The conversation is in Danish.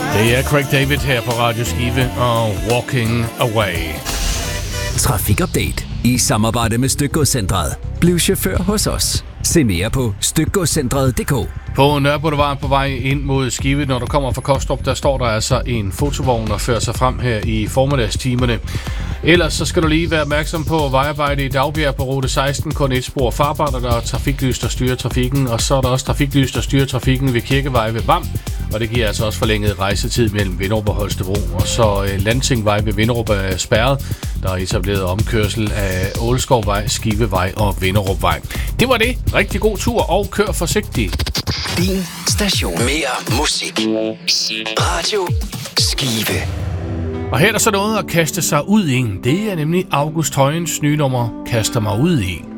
Det er Craig David her på Radio Skive og Walking Away. Trafikupdate i samarbejde med Stykgodscentret. Bliv chauffør hos os. Se mere på stykgodscentret.dk. På Nørreboulevard på vej ind mod Skive, når du kommer fra Kostrup, der står der altså en fotovogn og fører sig frem her i formiddagstimerne. Ellers så skal du lige være opmærksom på vejarbejde i Dagbjerg på rute 16, kun et spor farbart, og der er trafiklys, der styrer trafikken, og så er der også trafiklys, der styrer trafikken ved Kirkevej ved Vam, og det giver altså også forlænget rejsetid mellem Vinderup og Holstebro, og så Landsingvej ved Vinderup er spærret. Der er etableret omkørsel af Åleskovvej, Skivevej og Vinderupvej. Det var det. Rigtig god tur, og kør forsigtigt. Din station. Mere musik. Radio Skive. Og her er der så noget at kaste sig ud i. Det er nemlig August Højens nye nummer, Kaster mig ud i.